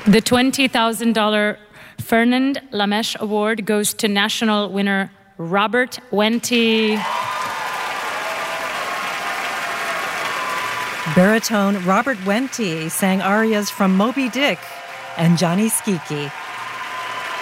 The $20,000 Fernand Lamèche Award goes to national winner Robert Wente. Baritone Robert Wente sang arias from Moby Dick and Johnny Skiki.